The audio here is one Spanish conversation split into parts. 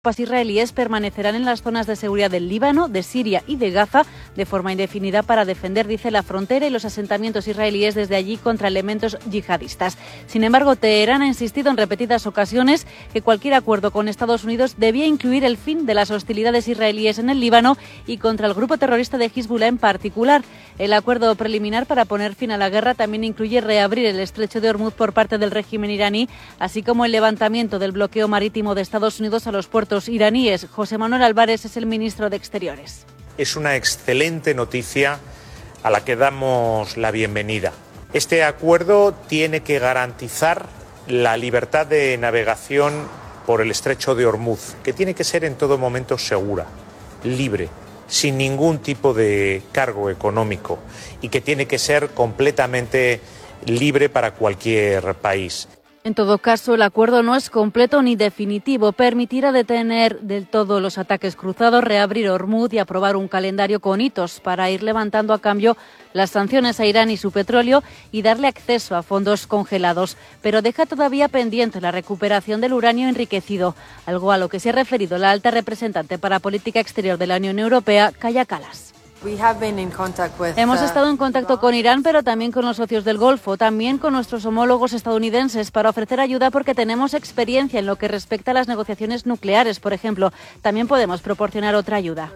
Las tropas israelíes permanecerán en las zonas de seguridad del Líbano, de Siria y de Gaza de forma indefinida para defender, dice, la frontera y los asentamientos israelíes desde allí contra elementos yihadistas. Sin embargo, Teherán ha insistido en repetidas ocasiones que cualquier acuerdo con Estados Unidos debía incluir el fin de las hostilidades israelíes en el Líbano y contra el grupo terrorista de Hezbollah en particular. El acuerdo preliminar para poner fin a la guerra también incluye reabrir el estrecho de Hormuz por parte del régimen iraní, así como el levantamiento del bloqueo marítimo de Estados Unidos a los puertos iraníes. José Manuel Álvarez es el ministro de Exteriores. Es una excelente noticia a la que damos la bienvenida. Este acuerdo tiene que garantizar la libertad de navegación por el estrecho de Hormuz, que tiene que ser en todo momento segura, libre, sin ningún tipo de cargo económico y que tiene que ser completamente libre para cualquier país. En todo caso, el acuerdo no es completo ni definitivo. Permitirá detener del todo los ataques cruzados, reabrir Hormuz y aprobar un calendario con hitos para ir levantando a cambio las sanciones a Irán y su petróleo y darle acceso a fondos congelados. Pero deja todavía pendiente la recuperación del uranio enriquecido, algo a lo que se ha referido la alta representante para Política Exterior de la Unión Europea, Kaja Kallas. Hemos estado en contacto con Irán, pero también con los socios del Golfo, también con nuestros homólogos estadounidenses para ofrecer ayuda porque tenemos experiencia en lo que respecta a las negociaciones nucleares, por ejemplo. También podemos proporcionar otra ayuda.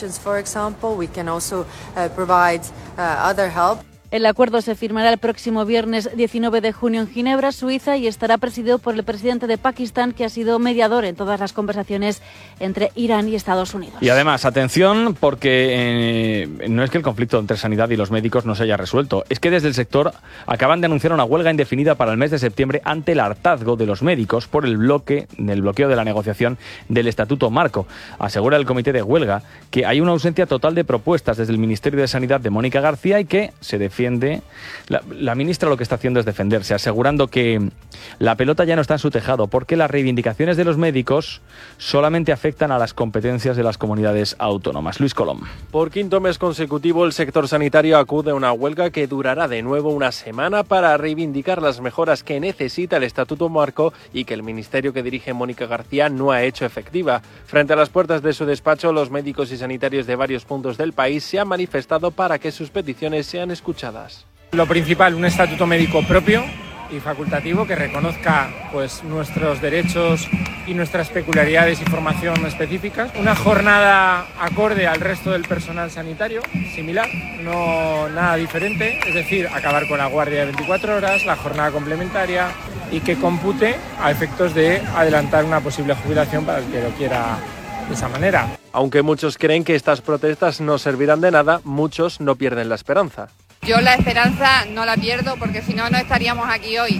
El acuerdo se firmará el próximo viernes 19 de junio en Ginebra, Suiza, y estará presidido por el presidente de Pakistán, que ha sido mediador en todas las conversaciones entre Irán y Estados Unidos. Y además, atención, porque no es que el conflicto entre sanidad y los médicos no se haya resuelto, es que desde el sector acaban de anunciar una huelga indefinida para el mes de septiembre ante el hartazgo de los médicos por el bloqueo de la negociación del Estatuto Marco. Asegura el comité de huelga que hay una ausencia total de propuestas desde el Ministerio de Sanidad de Mónica García y que se defiende. La ministra lo que está haciendo es defenderse, asegurando que la pelota ya no está en su tejado porque las reivindicaciones de los médicos solamente afectan a las competencias de las comunidades autónomas. Luis Colom. Por quinto mes consecutivo, el sector sanitario acude a una huelga que durará de nuevo una semana para reivindicar las mejoras que necesita el Estatuto Marco y que el ministerio que dirige Mónica García no ha hecho efectiva. Frente a las puertas de su despacho, los médicos y sanitarios de varios puntos del país se han manifestado para que sus peticiones sean escuchadas. Lo principal, un estatuto médico propio y facultativo que reconozca nuestros derechos y nuestras peculiaridades y formación específicas. Una jornada acorde al resto del personal sanitario, similar, no nada diferente, es decir, acabar con la guardia de 24 horas, la jornada complementaria y que compute a efectos de adelantar una posible jubilación para el que lo quiera de esa manera. Aunque muchos creen que estas protestas no servirán de nada, muchos no pierden la esperanza. Yo la esperanza no la pierdo porque si no, no estaríamos aquí hoy.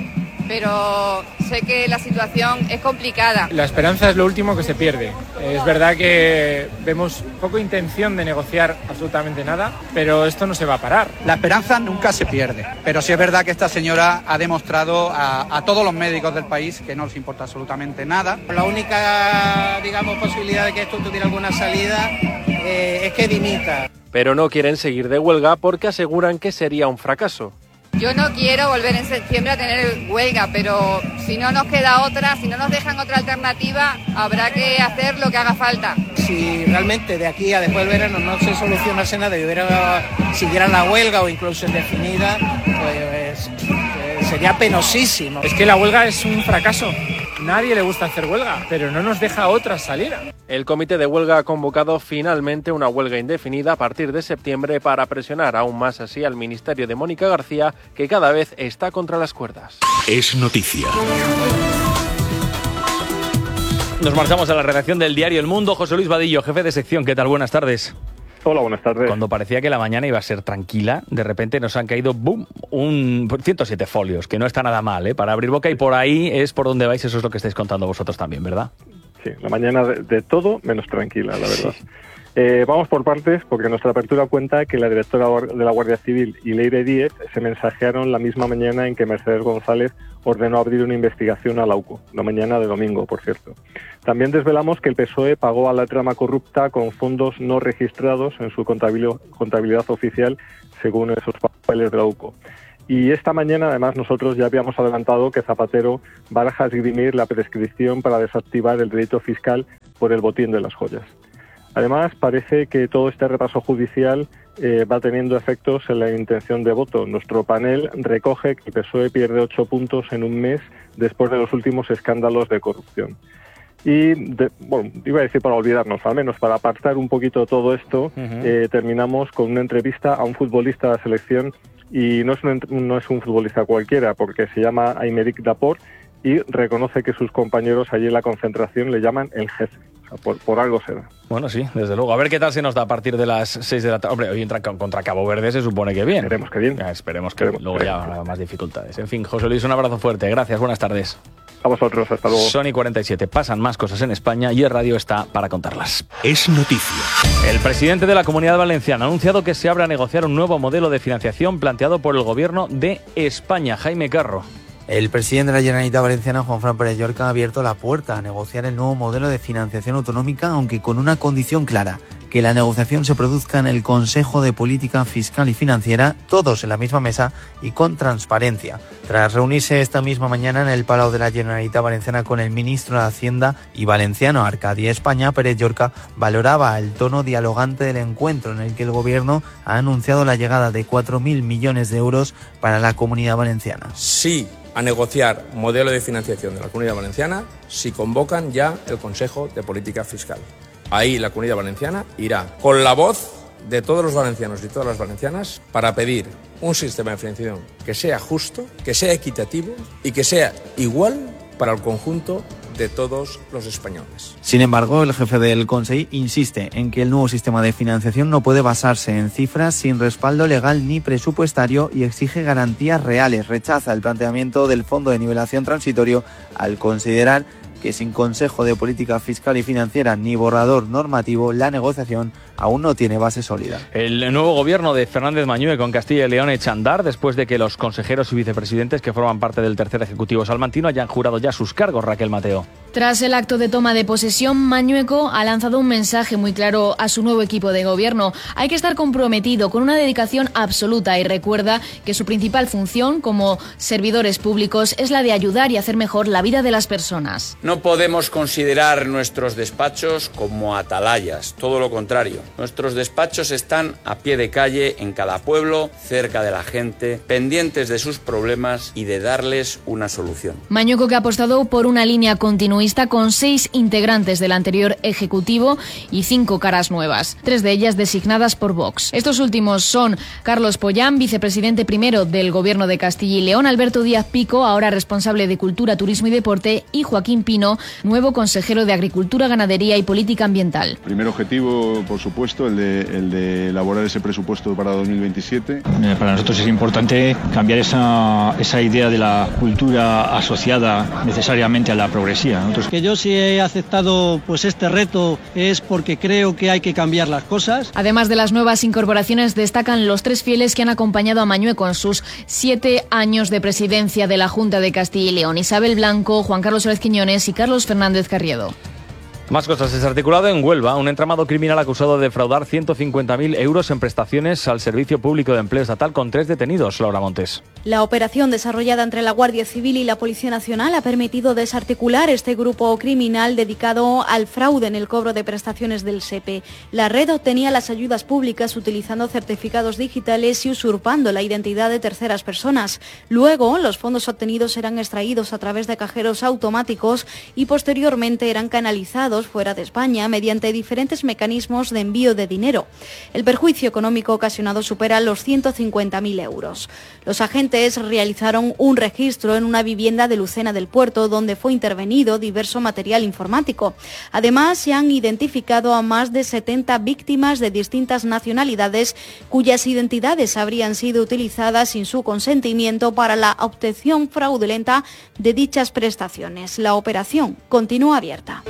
Pero sé que la situación es complicada. La esperanza es lo último que se pierde. Es verdad que vemos poco intención de negociar absolutamente nada, pero esto no se va a parar. La esperanza nunca se pierde, pero sí es verdad que esta señora ha demostrado a todos los médicos del país que no les importa absolutamente nada. La única, posibilidad de que esto tuviera alguna salida es que dimita. Pero no quieren seguir de huelga porque aseguran que sería un fracaso. Yo no quiero volver en septiembre a tener huelga, pero si no nos queda otra, si no nos dejan otra alternativa, habrá que hacer lo que haga falta. Si realmente de aquí a después del verano no se solucionase nada y siguiera la huelga o incluso indefinida, pues sería penosísimo. Es que la huelga es un fracaso. Nadie le gusta hacer huelga, pero no nos deja otra salida. El comité de huelga ha convocado finalmente una huelga indefinida a partir de septiembre para presionar aún más así al ministerio de Mónica García, que cada vez está contra las cuerdas. Es noticia. Nos marchamos a la redacción del diario El Mundo. José Luis Vadillo, jefe de sección. ¿Qué tal? Buenas tardes. Hola, buenas tardes. Cuando parecía que la mañana iba a ser tranquila, de repente nos han caído 107 folios, que no está nada mal, para abrir boca, y por ahí es por donde vais, eso es lo que estáis contando vosotros también, ¿verdad? Sí, la mañana de todo menos tranquila, la verdad. Sí. Vamos por partes, porque nuestra apertura cuenta que la directora de la Guardia Civil y Leire Díez se mensajearon la misma mañana en que Mercedes González ordenó abrir una investigación a la UCO, la mañana de domingo, por cierto. También desvelamos que el PSOE pagó a la trama corrupta con fondos no registrados en su contabilidad oficial, según esos papeles de la UCO. Y esta mañana, además, nosotros ya habíamos adelantado que Zapatero baraja esgrimir la prescripción para desactivar el delito fiscal por el botín de las joyas. Además, parece que todo este repaso judicial va teniendo efectos en la intención de voto. Nuestro panel recoge que el PSOE pierde 8 puntos en un mes después de los últimos escándalos de corrupción. Y, iba a decir para olvidarnos, al menos para apartar un poquito todo esto, terminamos con una entrevista a un futbolista de la selección, y no es un futbolista cualquiera, porque se llama Aymeric Laporte y reconoce que sus compañeros allí en la concentración le llaman el jefe. O sea, por algo será. Bueno, sí, desde luego. A ver qué tal se nos da a partir de las 6 de la tarde. Hombre, hoy entra contra Cabo Verde, se supone que bien. Esperemos que bien. Esperemos que luego ya habrá más dificultades. En fin, José Luis, un abrazo fuerte. Gracias, buenas tardes. A vosotros, hasta luego. Sony 47, pasan más cosas en España y el radio está para contarlas. Es noticia. El presidente de la Comunidad Valenciana ha anunciado que se abre a negociar un nuevo modelo de financiación planteado por el Gobierno de España. Jaime Carro. El presidente de la Generalitat Valenciana, Juanfran Pérez Llorca, ha abierto la puerta a negociar el nuevo modelo de financiación autonómica, aunque con una condición clara: que la negociación se produzca en el Consejo de Política Fiscal y Financiera, todos en la misma mesa y con transparencia. Tras reunirse esta misma mañana en el Palau de la Generalitat Valenciana con el ministro de Hacienda y valenciano Arcadia España, Pérez Llorca valoraba el tono dialogante del encuentro, en el que el Gobierno ha anunciado la llegada de 4.000 millones de euros para la Comunidad Valenciana. Sí a negociar modelo de financiación de la Comunidad Valenciana si convocan ya el Consejo de Política Fiscal. Ahí la Comunidad Valenciana irá con la voz de todos los valencianos y todas las valencianas para pedir un sistema de financiación que sea justo, que sea equitativo y que sea igual para el conjunto de todos los españoles. Sin embargo, el jefe del Consejo insiste en que el nuevo sistema de financiación no puede basarse en cifras sin respaldo legal ni presupuestario y exige garantías reales. Rechaza el planteamiento del Fondo de Nivelación Transitorio al considerar que sin Consejo de Política Fiscal y Financiera ni borrador normativo, la negociación aún no tiene base sólida. El nuevo gobierno de Fernández Mañueco en Castilla y León echa a andar después de que los consejeros y vicepresidentes que forman parte del tercer ejecutivo salmantino hayan jurado ya sus cargos. Raquel Mateo. Tras el acto de toma de posesión, Mañueco ha lanzado un mensaje muy claro a su nuevo equipo de gobierno. Hay que estar comprometido con una dedicación absoluta y recuerda que su principal función como servidores públicos es la de ayudar y hacer mejor la vida de las personas. No podemos considerar nuestros despachos como atalayas, todo lo contrario. Nuestros despachos están a pie de calle en cada pueblo, cerca de la gente, pendientes de sus problemas y de darles una solución. Mañueco, que ha apostado por una línea continuista con 6 integrantes del anterior ejecutivo y 5 caras nuevas, 3 de ellas designadas por Vox. Estos últimos son Carlos Pollán, vicepresidente primero del Gobierno de Castilla y León, Alberto Díaz Pico, ahora responsable de Cultura, Turismo y Deporte, y Joaquín Pino, nuevo consejero de Agricultura, Ganadería y Política Ambiental. Primer objetivo, por supuesto, el de elaborar ese presupuesto para 2027. Para nosotros es importante cambiar esa idea de la cultura asociada necesariamente a la progresía. Que yo sí he aceptado este reto es porque creo que hay que cambiar las cosas. Además de las nuevas incorporaciones, destacan los 3 fieles que han acompañado a Mañueco en sus 7 años de presidencia de la Junta de Castilla y León: Isabel Blanco, Juan Carlos Suárez Quiñones y Carlos Fernández Carriedo. Más cosas. Desarticulado en Huelva un entramado criminal acusado de defraudar 150.000 euros en prestaciones al Servicio Público de Empleo Estatal con 3 detenidos. Laura Montes. La operación desarrollada entre la Guardia Civil y la Policía Nacional ha permitido desarticular este grupo criminal dedicado al fraude en el cobro de prestaciones del SEPE. La red obtenía las ayudas públicas utilizando certificados digitales y usurpando la identidad de terceras personas. Luego, los fondos obtenidos eran extraídos a través de cajeros automáticos y posteriormente eran canalizados fuera de España mediante diferentes mecanismos de envío de dinero. El perjuicio económico ocasionado supera los 150.000 euros. Los agentes realizaron un registro en una vivienda de Lucena del Puerto, donde fue intervenido diverso material informático. Además, se han identificado a más de 70 víctimas de distintas nacionalidades cuyas identidades habrían sido utilizadas sin su consentimiento para la obtención fraudulenta de dichas prestaciones. La operación continúa abierta.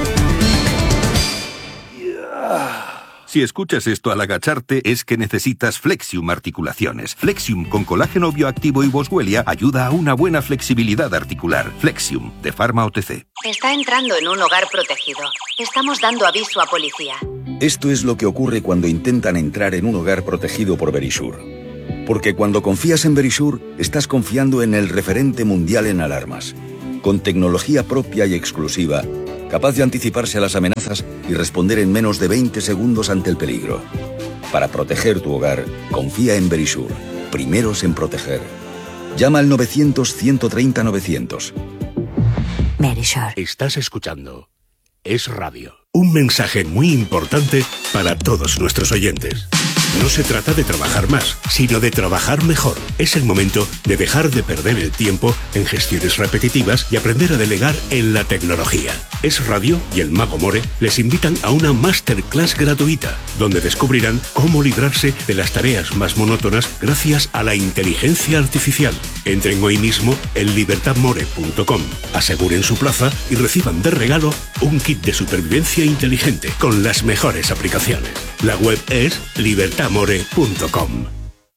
Si escuchas esto al agacharte, es que necesitas Flexium Articulaciones. Flexium con colágeno bioactivo y boswellia ayuda a una buena flexibilidad articular. Flexium, de Pharma OTC. Está entrando en un hogar protegido. Estamos dando aviso a policía. Esto es lo que ocurre cuando intentan entrar en un hogar protegido por Verisure. Porque cuando confías en Verisure, estás confiando en el referente mundial en alarmas. Con tecnología propia y exclusiva, capaz de anticiparse a las amenazas y responder en menos de 20 segundos ante el peligro. Para proteger tu hogar, confía en Verisure. Primeros en proteger. Llama al 900-130-900. Verisure. Estás escuchando Es Radio. Un mensaje muy importante para todos nuestros oyentes. No se trata de trabajar más, sino de trabajar mejor. Es el momento de dejar de perder el tiempo en gestiones repetitivas y aprender a delegar en la tecnología. Es Radio y el Mago More les invitan a una masterclass gratuita, donde descubrirán cómo librarse de las tareas más monótonas gracias a la inteligencia artificial. Entren hoy mismo en libertadmore.com, aseguren su plaza y reciban de regalo un kit de supervivencia inteligente con las mejores aplicaciones. La web es libertadmore.com.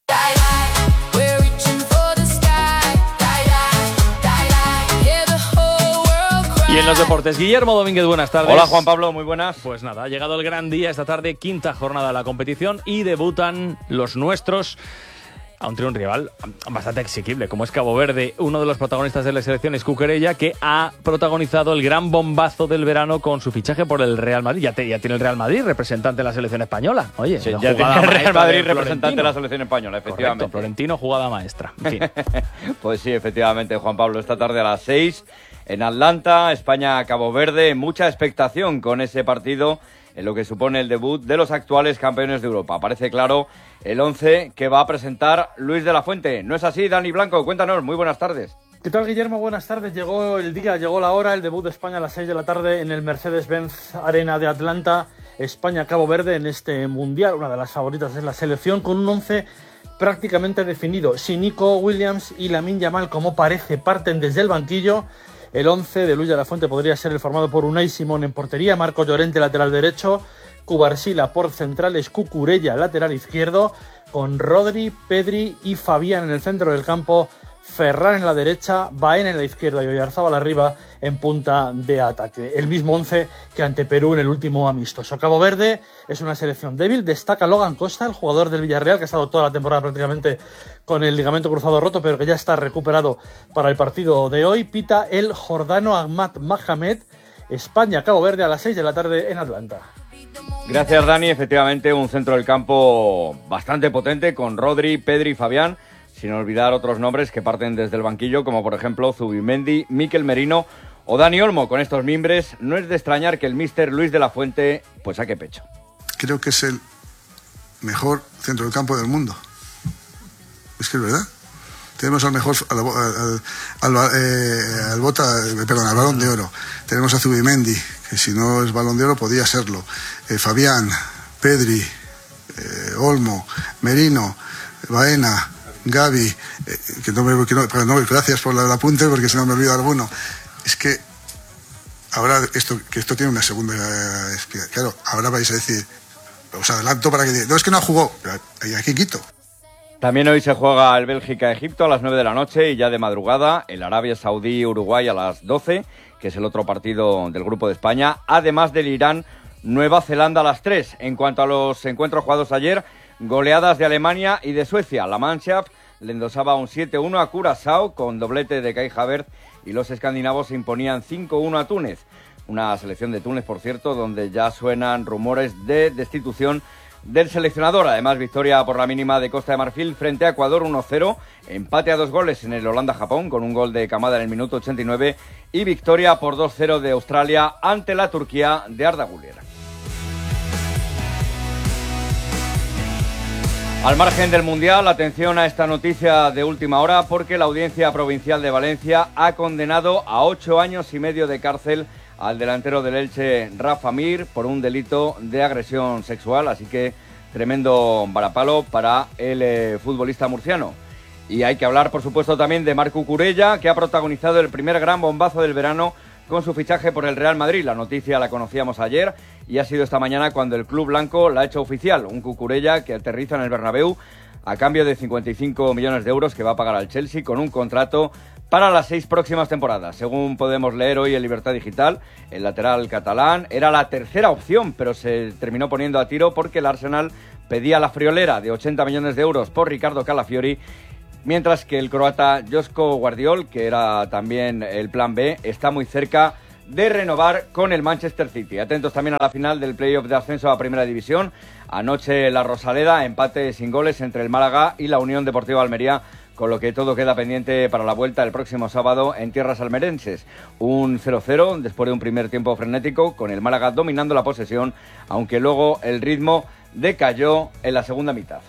Y en los deportes, Guillermo Domínguez, buenas tardes. Hola Juan Pablo, muy buenas. Pues nada, ha llegado el gran día esta tarde, quinta jornada de la competición y debutan los nuestros ante un rival bastante exequible, como es Cabo Verde. Uno de los protagonistas de la selección es Cucurella, que ha protagonizado el gran bombazo del verano con su fichaje por el Real Madrid. Ya tiene el Real Madrid representante de la selección española. Oye, sí, ya tiene el Real Madrid representante de la selección española, efectivamente. Correcto, Florentino, jugada maestra. En fin. Pues sí, efectivamente, Juan Pablo, esta tarde a las 6 en Atlanta, España-Cabo Verde. Mucha expectación con ese partido en lo que supone el debut de los actuales campeones de Europa. Parece claro el 11 que va a presentar Luis de la Fuente. ¿No es así, Dani Blanco? Cuéntanos, muy buenas tardes. ¿Qué tal, Guillermo? Buenas tardes. Llegó el día, llegó la hora, el debut de España a las 6 de la tarde en el Mercedes-Benz Arena de Atlanta. España-Cabo Verde en este Mundial. Una de las favoritas es la selección, con un 11 prácticamente definido. Si Nico Williams y Lamine Yamal, como parece, parten desde el banquillo, el 11 de Luis de la Fuente podría ser el formado por Unai Simón en portería, Marco Llorente lateral derecho, Cubarsila por centrales, Cucurella lateral izquierdo, con Rodri, Pedri y Fabián en el centro del campo, Ferran en la derecha, Baena en la izquierda y Oyarzábal arriba en punta de ataque. El mismo 11 que ante Perú en el último amistoso. Cabo Verde es una selección débil. Destaca Logan Costa, el jugador del Villarreal, que ha estado toda la temporada prácticamente con el ligamento cruzado roto, pero que ya está recuperado para el partido de hoy. Pita el jordano Ahmad Mohamed. España-Cabo Verde a las 6 de la tarde en Atlanta. Gracias, Dani. Efectivamente, un centro del campo bastante potente con Rodri, Pedri y Fabián, sin olvidar otros nombres que parten desde el banquillo, como por ejemplo Zubimendi, Mikel Merino o Dani Olmo. Con estos mimbres no es de extrañar que el míster Luis de la Fuente pues saque pecho. Creo que es el mejor centro del campo del mundo. Es que es verdad. Tenemos al mejor al Balón de Oro. Tenemos a Zubimendi, que si no es Balón de Oro podía serlo. Fabián, Pedri, Olmo, Merino, Baena, Gavi, gracias por el apunte porque si no me olvido alguno. Es que ahora esto tiene una segunda explicación. Claro, ahora vais a decir, os adelanto para que diga, no, es que no jugó, ¿y aquí quito? También hoy se juega el Bélgica-Egipto a las 9 de la noche y ya de madrugada el Arabia Saudí-Uruguay a las 12, que es el otro partido del grupo de España, además del Irán-Nueva Zelanda a las 3. En cuanto a los encuentros jugados ayer, goleadas de Alemania y de Suecia. La Mannschaft le endosaba un 7-1 a Curazao con doblete de Kai Havertz y los escandinavos se imponían 5-1 a Túnez. Una selección de Túnez, por cierto, donde ya suenan rumores de destitución del seleccionador. Además, victoria por la mínima de Costa de Marfil frente a Ecuador 1-0, empate a 2 goles en el Holanda-Japón con un gol de Kamada en el minuto 89 y victoria por 2-0 de Australia ante la Turquía de Arda Güler. Al margen del Mundial, atención a esta noticia de última hora porque la Audiencia Provincial de Valencia ha condenado a 8 años y medio de cárcel al delantero del Elche, Rafa Mir, por un delito de agresión sexual, así que tremendo varapalo para el futbolista murciano. Y hay que hablar, por supuesto, también de Marc Cucurella, que ha protagonizado el primer gran bombazo del verano con su fichaje por el Real Madrid. La noticia la conocíamos ayer y ha sido esta mañana cuando el club blanco la ha hecho oficial. Un Cucurella que aterriza en el Bernabéu a cambio de 55 millones de euros que va a pagar al Chelsea con un contrato para las 6 próximas temporadas. Según podemos leer hoy en Libertad Digital, el lateral catalán era la tercera opción, pero se terminó poniendo a tiro porque el Arsenal pedía la friolera de 80 millones de euros por Ricardo Calafiori, mientras que el croata Joško Guardiol, que era también el plan B, está muy cerca de renovar con el Manchester City. Atentos también a la final del playoff de ascenso a Primera División. Anoche la Rosaleda, empate sin goles entre el Málaga y la Unión Deportiva Almería, con lo que todo queda pendiente para la vuelta el próximo sábado en tierras almerenses. Un 0-0 después de un primer tiempo frenético, con el Málaga dominando la posesión, aunque luego el ritmo decayó en la segunda mitad.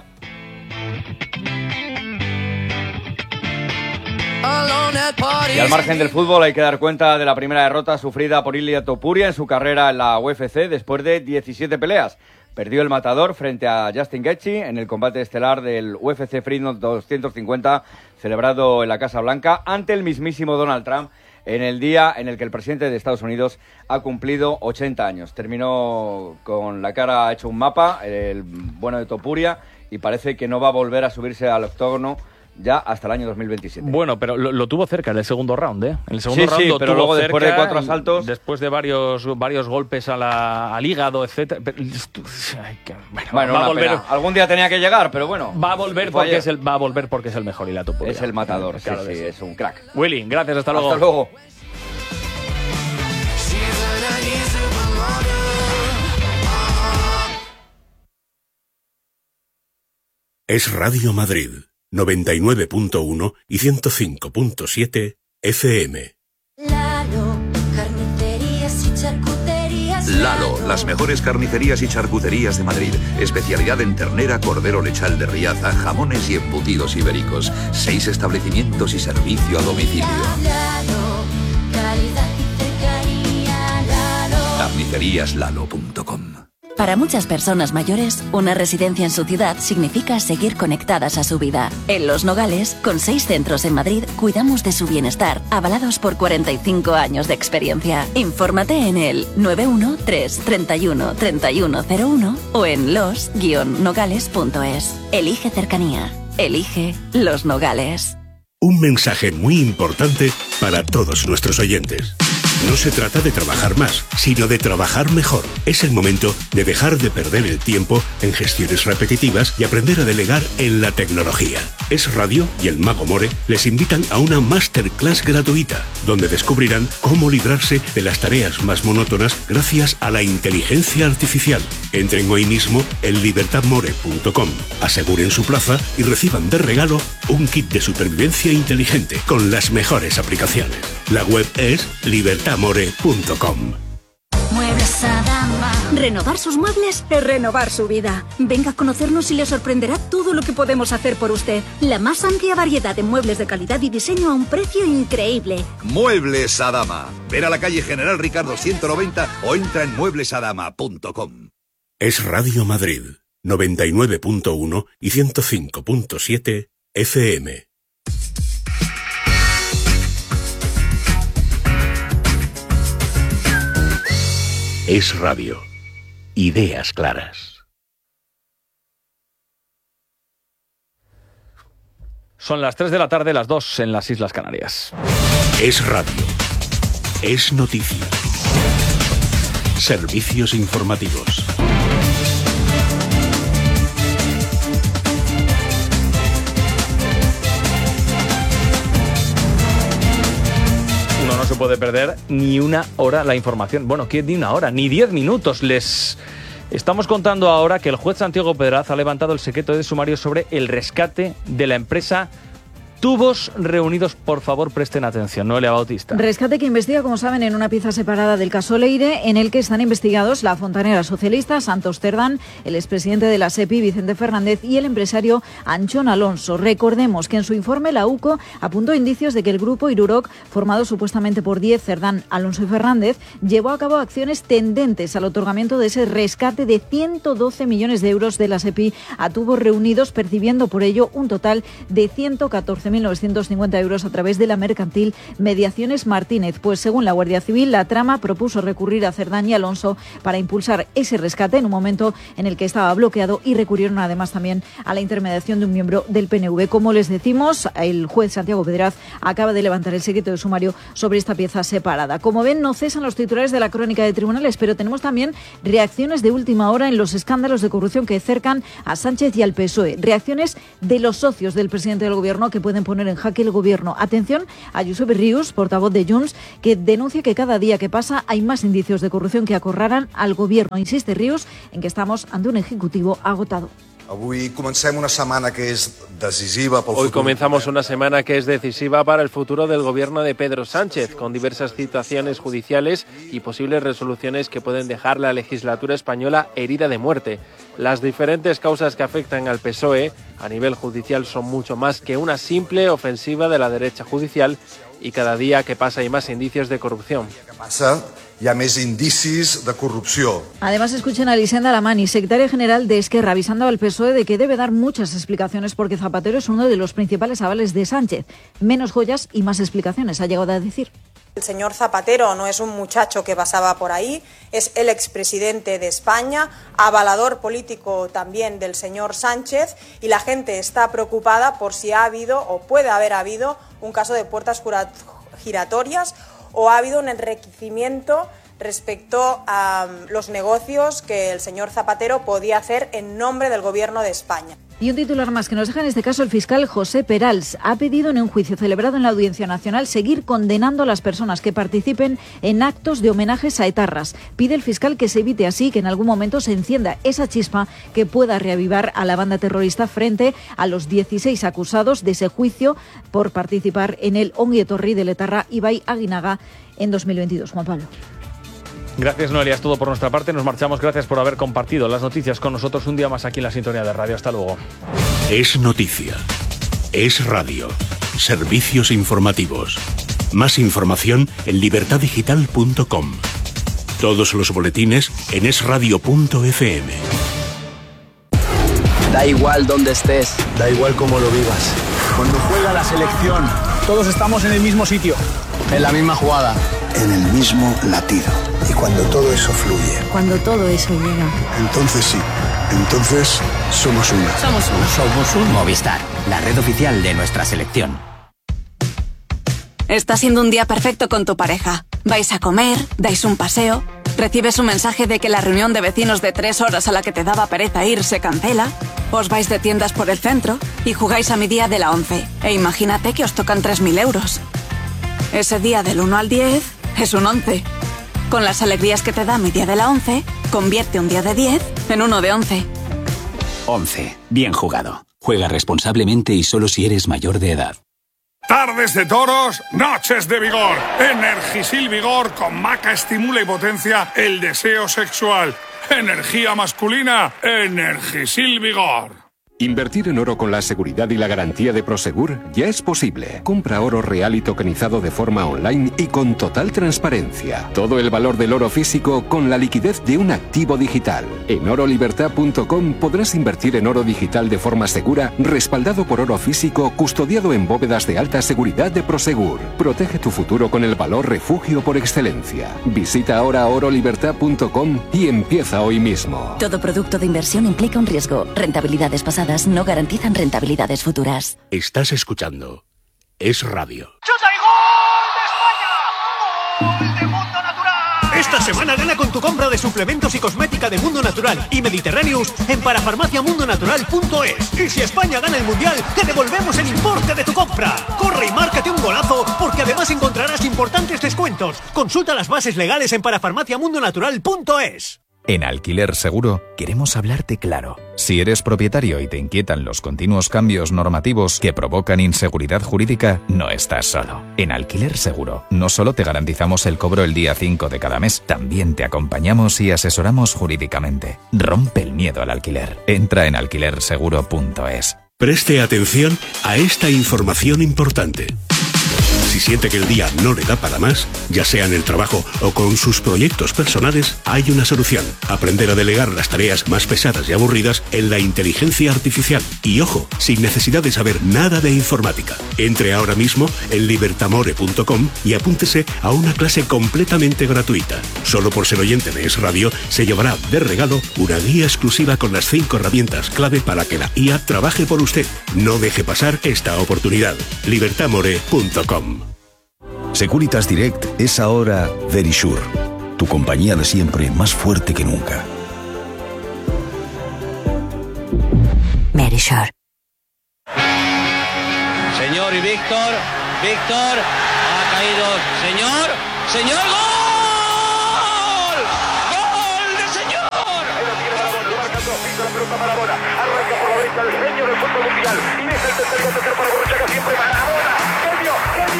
Y al margen del fútbol hay que dar cuenta de la primera derrota sufrida por Ilia Topuria en su carrera en la UFC después de 17 peleas. Perdió el matador frente a Justin Gaethje en el combate estelar del UFC Freedom 250 celebrado en la Casa Blanca ante el mismísimo Donald Trump en el día en el que el presidente de Estados Unidos ha cumplido 80 años. Terminó con la cara hecho un mapa, el bueno de Topuria, y parece que no va a volver a subirse al octógono ya hasta el año 2027. Bueno, pero lo tuvo cerca en el segundo round, ¿eh? En el segundo round sí, lo pero tuvo luego cerca, después de 4 asaltos, después de varios golpes al hígado, etcétera. Bueno, va a volver. Algún día tenía que llegar, pero bueno. Va a volver porque es el mejor Ilia Topuria. Es el matador, claro sí, es un crack. Willy, gracias, hasta luego. Hasta luego. Es Radio Madrid, 99.1 y 105.7 FM. Lalo, las mejores carnicerías y charcuterías de Madrid. Especialidad en ternera, cordero lechal de Riaza, jamones y embutidos ibéricos. 6 establecimientos y servicio a domicilio. Carniceríaslalo.com. Para muchas personas mayores, una residencia en su ciudad significa seguir conectadas a su vida. En Los Nogales, con 6 centros en Madrid, cuidamos de su bienestar, avalados por 45 años de experiencia. Infórmate en el 913 31 3101 o en los-nogales.es. Elige cercanía. Elige Los Nogales. Un mensaje muy importante para todos nuestros oyentes. No se trata de trabajar más, sino de trabajar mejor. Es el momento de dejar de perder el tiempo en gestiones repetitivas y aprender a delegar en la tecnología. Es Radio y el Mago More les invitan a una masterclass gratuita, donde descubrirán cómo librarse de las tareas más monótonas gracias a la inteligencia artificial. Entren hoy mismo en libertadmore.com, aseguren su plaza y reciban de regalo un kit de supervivencia inteligente con las mejores aplicaciones. La web es libertadmore.com. Muebles Adama. Renovar sus muebles es renovar su vida. Venga a conocernos y le sorprenderá todo lo que podemos hacer por usted. La más amplia variedad de muebles de calidad y diseño a un precio increíble. Muebles Adama. Ver a la calle General Ricardo 190 o entra en mueblesadama.com. Es Radio Madrid, 99.1 y 105.7 FM. Es Radio. Ideas claras. Son las 3 de la tarde, las 2 en las Islas Canarias. Es Radio. Es noticia. Servicios informativos. No se puede perder ni una hora la información. Bueno, ¿qué ni una hora? Ni 10 minutos. Les estamos contando ahora que el juez Santiago Pedraz ha levantado el secreto de sumario sobre el rescate de la empresa Tubos Reunidos. Por favor, presten atención. Noelia Bautista. Rescate que investiga, como saben, en una pieza separada del caso Leire, en el que están investigados la fontanera socialista Santos Cerdán, el expresidente de la SEPI, Vicente Fernández, y el empresario Anchón Alonso. Recordemos que en su informe la UCO apuntó indicios de que el grupo Iruroc, formado supuestamente por 10, Cerdán, Alonso y Fernández, llevó a cabo acciones tendentes al otorgamiento de ese rescate de 112 millones de euros de la SEPI a Tubos Reunidos, percibiendo por ello un total de 114 12.950 euros a través de la mercantil Mediaciones Martínez. Pues según la Guardia Civil, la trama propuso recurrir a Cerdán y Alonso para impulsar ese rescate en un momento en el que estaba bloqueado, y recurrieron además también a la intermediación de un miembro del PNV. Como les decimos, el juez Santiago Pedraz acaba de levantar el secreto de sumario sobre esta pieza separada. Como ven, no cesan los titulares de la crónica de tribunales, pero tenemos también reacciones de última hora en los escándalos de corrupción que cercan a Sánchez y al PSOE. Reacciones de los socios del presidente del gobierno que pueden poner en jaque el gobierno. Atención a Josep Rius, portavoz de Junts, que denuncia que cada día que pasa hay más indicios de corrupción que acorralan al gobierno. Insiste Rius en que estamos ante un ejecutivo agotado. Hoy comenzamos una semana que es decisiva para el futuro del gobierno de Pedro Sánchez, con diversas citaciones judiciales y posibles resoluciones que pueden dejar la legislatura española herida de muerte. Las diferentes causas que afectan al PSOE a nivel judicial son mucho más que una simple ofensiva de la derecha judicial, y cada día que pasa hay más indicios de corrupción. Hi ha més indicis de corrupció. Además, escuchen a Elisenda Alamani, secretaria general de Esquerra, avisando al PSOE de que debe dar muchas explicaciones porque Zapatero es uno de los principales avales de Sánchez. Menos joyas y más explicaciones, ha llegado a decir. El señor Zapatero no es un muchacho que pasaba por ahí, es el expresidente de España, avalador político también del señor Sánchez, y la gente está preocupada por si ha habido o puede haber habido un caso de puertas giratorias o ha habido un enriquecimiento respecto a los negocios que el señor Zapatero podía hacer en nombre del Gobierno de España. Y un titular más que nos deja en este caso el fiscal José Perals. Ha pedido en un juicio celebrado en la Audiencia Nacional seguir condenando a las personas que participen en actos de homenajes a etarras. Pide el fiscal que se evite así que en algún momento se encienda esa chispa que pueda reavivar a la banda terrorista frente a los 16 acusados de ese juicio por participar en el ongi etorri del etarra Ibai Aguinaga en 2022. Juan Pablo. Gracias, Noelia, es todo por nuestra parte. Nos marchamos. Gracias por haber compartido las noticias con nosotros un día más aquí en la sintonía de radio. Hasta luego. Es noticia. Es radio. Servicios informativos. Más información en libertadigital.com. Todos los boletines en esradio.fm. Da igual dónde estés. Da igual cómo lo vivas. Cuando juega la selección, todos estamos en el mismo sitio. En la misma jugada. En el mismo latido. Y cuando todo eso fluye. Cuando todo eso llega. Entonces sí. Entonces somos uno. Somos un Movistar, la red oficial de nuestra selección. Está siendo un día perfecto con tu pareja. Vais a comer, dais un paseo, recibes un mensaje de que la reunión de vecinos de 3 horas a la que te daba pereza ir se cancela, os vais de tiendas por el centro y jugáis a mi día de la 11. E imagínate que os tocan 3.000 euros. Ese día del 1 al 10 es un 11. Con las alegrías que te da mi día de la 11, convierte un día de 10 en uno de 11. 11. Bien jugado. Juega responsablemente y solo si eres mayor de edad. Tardes de toros, noches de vigor. Energisil Vigor con maca estimula y potencia el deseo sexual. Energía masculina, Energisil Vigor. Invertir en oro con la seguridad y la garantía de Prosegur ya es posible. Compra oro real y tokenizado de forma online y con total transparencia. Todo el valor del oro físico con la liquidez de un activo digital. En orolibertad.com podrás invertir en oro digital de forma segura, respaldado por oro físico, custodiado en bóvedas de alta seguridad de Prosegur. Protege tu futuro con el valor refugio por excelencia. Visita ahora orolibertad.com y empieza hoy mismo. Todo producto de inversión implica un riesgo. Rentabilidades pasadas no garantizan rentabilidades futuras. Estás escuchando Es Radio. Esta semana gana con tu compra de suplementos y cosmética de Mundo Natural y Mediterraneous en parafarmaciamundonatural.es. Y si España gana el Mundial, te devolvemos el importe de tu compra. Corre y márcate un golazo, porque además encontrarás importantes descuentos. Consulta las bases legales en parafarmaciamundonatural.es. En Alquiler Seguro queremos hablarte claro. Si eres propietario y te inquietan los continuos cambios normativos que provocan inseguridad jurídica, no estás solo. En Alquiler Seguro no solo te garantizamos el cobro el día 5 de cada mes, también te acompañamos y asesoramos jurídicamente. Rompe el miedo al alquiler. Entra en alquilerseguro.es. Preste atención a esta información importante. Si siente que el día no le da para más, ya sea en el trabajo o con sus proyectos personales, hay una solución. Aprender a delegar las tareas más pesadas y aburridas en la inteligencia artificial. Y ojo, sin necesidad de saber nada de informática. Entre ahora mismo en libertamore.com y apúntese a una clase completamente gratuita. Solo por ser oyente de Es Radio, se llevará de regalo una guía exclusiva con las 5 herramientas clave para que la IA trabaje por usted. No deje pasar esta oportunidad. libertamore.com. Securitas Direct es ahora Verisure, tu compañía de siempre más fuerte que nunca. Verisure. Señor y Víctor ha caído. Señor, ¡gol! ¡Gol de señor! La pelota Maradona, arranca por la derecha el genio del fútbol mundial, y es el tercer para Borruchaga, siempre Maradona, genio,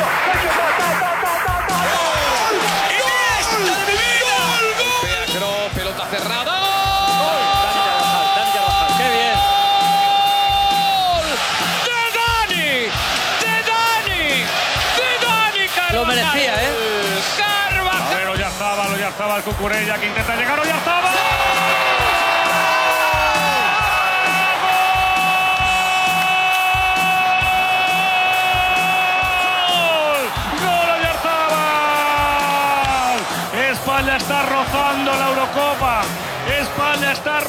pelota cerrada. Dani Carvajal, qué bien. De Dani Carvajal. Lo merecía, Carvajal. Ya estaba el Cucurella que intenta llegar, ya estaba. España está rozando la Eurocopa. España está